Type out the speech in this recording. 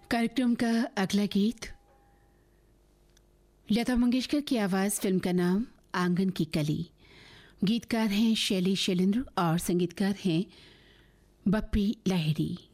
कार्यक्रम का अगला गीत लता मंगेशकर की आवाज, फिल्म का नाम आंगन की कली। गीतकार हैं शैली शैलेंद्र और संगीतकार हैं बप्पी लाहिड़ी।